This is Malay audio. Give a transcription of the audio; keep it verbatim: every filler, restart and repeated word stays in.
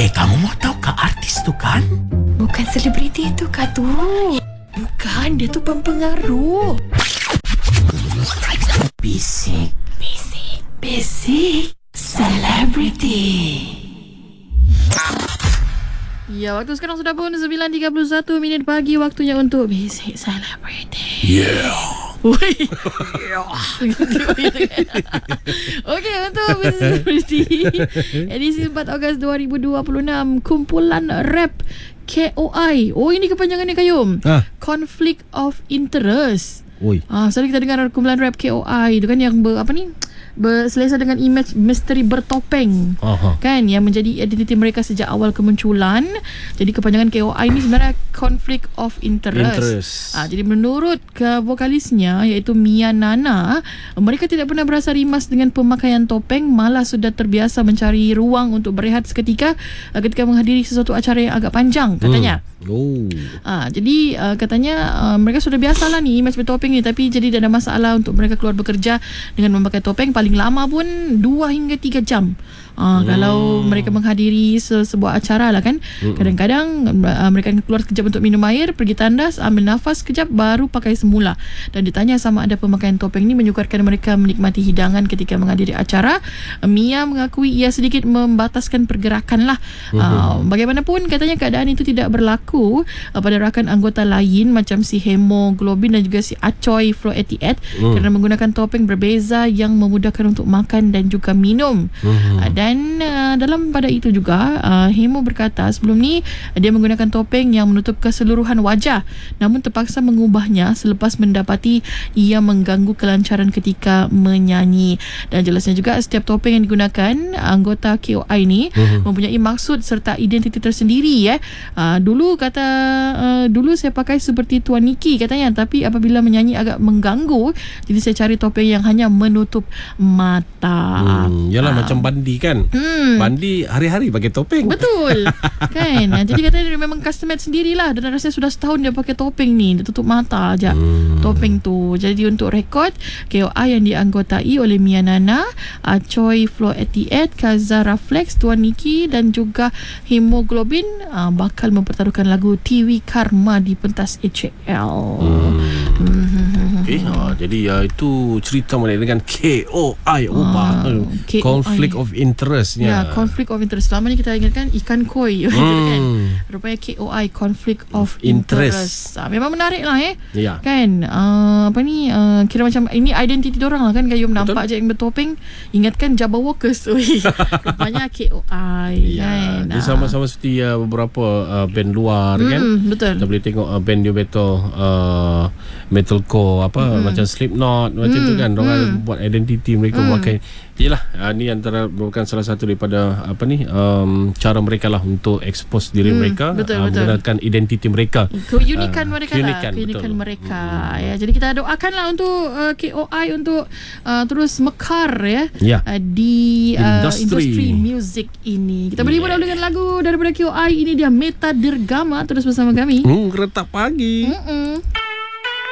Eh, kamu mau tahu ke artis tu kan? Bukan selebriti tu kah tu? Bukan, dia tu pempengaruh. Bisik. Bisik. Bisik. Selebriti. Ya, waktu sekarang sudah pun sembilan tiga puluh satu minit pagi. Waktunya untuk Bisik Selebriti. Yeah. Woi. Okey, untuk Bisik Selebriti edisi empat Ogos dua ribu dua puluh enam, kumpulan rap K O I. Oh, ini kepanjangannya Kayum. Ah. Conflict of Interest. Oi. Ah, selalu kita dengar kumpulan rap K O I itu kan yang ber, apa ni? Berselesa dengan imej misteri bertopeng. Aha. Kan, yang menjadi identiti mereka sejak awal kemunculan. Jadi kepanjangan K O I ni sebenarnya Conflict of Interest. Interest. Ah, jadi menurut ke vokalisnya iaitu Mia Nana, mereka tidak pernah berasa rimas dengan pemakaian topeng, malah sudah terbiasa mencari ruang untuk berehat seketika uh, ketika menghadiri sesuatu acara yang agak panjang, katanya. Hmm. Oh. Ah, jadi uh, katanya uh, mereka sudah biasalah ni imej bertopeng ni, tapi jadi tidak ada masalah untuk mereka keluar bekerja dengan memakai topeng. Paling lama pun dua hingga tiga jam. Uh, hmm. Kalau mereka menghadiri se- sebuah acara lah kan. hmm. Kadang-kadang uh, mereka keluar sekejap untuk minum air, pergi tandas, ambil nafas sekejap, baru pakai semula. Dan ditanya sama ada pemakaian topeng ni menyukarkan mereka menikmati hidangan ketika menghadiri acara. uh, Mia mengakui ia sedikit membataskan pergerakan lah. hmm. uh, Bagaimanapun katanya keadaan itu tidak berlaku uh, pada rakan anggota lain macam si Hemoglobin dan juga si Acoy Flow eighty-eight, hmm. kerana menggunakan topeng berbeza yang memudahkan untuk makan dan juga minum. hmm. uh, Dan uh, dalam pada itu juga uh, Hemo berkata sebelum ni dia menggunakan topeng yang menutup keseluruhan wajah, namun terpaksa mengubahnya selepas mendapati ia mengganggu kelancaran ketika menyanyi. Dan jelasnya juga setiap topeng yang digunakan anggota K O I ni uh-huh. mempunyai maksud serta identiti tersendiri. eh. Uh, dulu kata uh, dulu saya pakai seperti Tuan Niki katanya, tapi apabila menyanyi agak mengganggu, jadi saya cari topeng yang hanya menutup mata. Hmm, yalah uh. macam Bandi kan. Hmm. Bandi hari-hari pakai topeng. Betul. Kan. Jadi katanya dia memang custom made sendirilah, dan rasanya sudah setahun dia pakai topeng ni. Dia tutup mata aja. Hmm. Topeng tu. Jadi untuk rekod K O I yang dianggotai oleh Mia Nana, Acoy Flow eighty-eight, Kazara Flex, Tuan Niki dan juga Hemoglobin uh, bakal mempertaruhkan lagu T V Karma di pentas H L. Hmm. Hmm. Okay, ha, jadi uh, itu cerita mengenai dengan K O I. Oh, uh, K O I. Conflict of Interestnya. Ya, Conflict of Interest. Selama ni kita ingatkan ikan koi. Hmm. kan? Rupanya K O I, Conflict of Interest. Interest. Ha, memang menarik lah eh. Ya. Kan, uh, apa ni, uh, kira macam ini identiti diorang lah kan. Kayum nampak je yang bertopeng, ingatkan Jabberwockers. Rupanya K O I. Ya, kan. dia sama-sama seperti uh, beberapa uh, band luar hmm, kan. Betul. Kita boleh tengok uh, band new metal, uh, metalcore apa hmm. macam Slipknot macam hmm. tu kan. Diorang hmm. buat identiti mereka hmm. memakai. Yalah, uh, ni antara merupakan salah satu daripada apa ni um, cara mereka lah untuk expose diri hmm, mereka, betul, uh, betul. menggunakan identiti mereka, keunikan uh, mereka keunikan, lah keunikan betul. mereka. hmm. Ya, jadi kita doakanlah untuk uh, K O I untuk uh, terus mekar ya, ya. Uh, di uh, industri. industri muzik ini. Kita beri yeah. dengan lagu daripada K O I. Ini dia Meta Dirgama. Terus bersama kami. Hmm, Geretak Pagi. Mm-mm.